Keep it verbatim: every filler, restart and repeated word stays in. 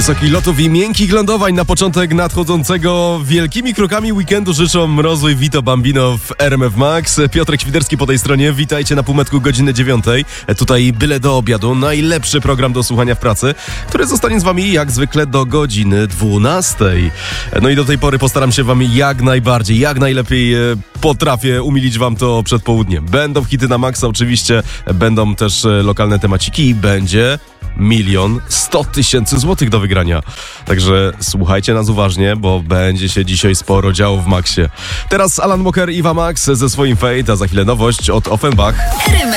Wysokich lotów i miękkich lądowań na początek nadchodzącego wielkimi krokami weekendu życzą Mrozu i Vito Bambino w R M F Max. Piotrek Świderski po tej stronie. Witajcie na półmetku godziny dziewiątej. Tutaj byle do obiadu. Najlepszy program do słuchania w pracy, który zostanie z wami jak zwykle do godziny dwunastej. No i do tej pory postaram się wam jak najbardziej, jak najlepiej potrafię umilić wam to przed południem. Będą hity na maksa oczywiście, będą też lokalne temaciki i będzie milion sto tysięcy złotych do wygrania. Także słuchajcie nas uważnie, bo będzie się dzisiaj sporo działo w Maxie. Teraz Alan Walker i Iwa Max ze swoim Fate, a za chwilę nowość od Offenbach.